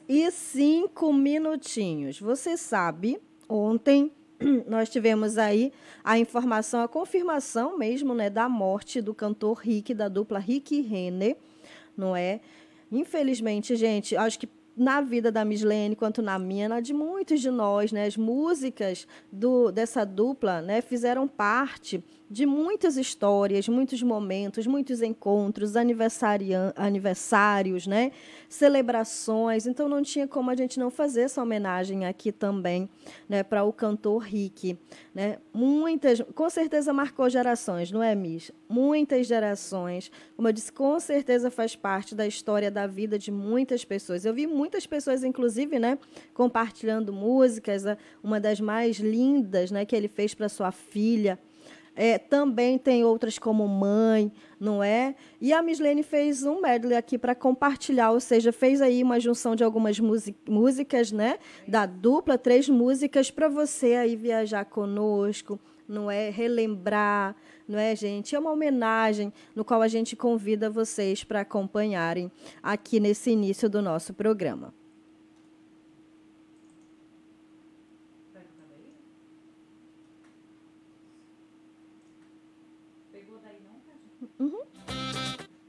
e 5 minutinhos. Você sabe, ontem nós tivemos aí a informação, a confirmação mesmo, né, da morte do cantor Rick, da dupla Rick e Renner, não é? Infelizmente, gente, acho que na vida da Mislene, quanto na minha, na de muitos de nós, né, as músicas dessa dupla, né, fizeram parte de muitas histórias, muitos momentos, muitos encontros, aniversários, né, celebrações. Então não tinha como a gente não fazer essa homenagem aqui também, né, para o cantor Rick, né? Muitas, com certeza marcou gerações, não é, Miss? Muitas gerações. Como eu disse, com certeza faz parte da história da vida de muitas pessoas. Eu vi muitas pessoas, inclusive, né, compartilhando músicas, uma das mais lindas, né, que ele fez para sua filha. Também tem outras como Mãe, não é? E a Mislene fez um medley aqui para compartilhar, ou seja, fez aí uma junção de algumas músicas, né? Da dupla, 3 músicas para você aí viajar conosco, não é? Relembrar, não é, gente? É uma homenagem no qual a gente convida vocês para acompanharem aqui nesse início do nosso programa. Uhum.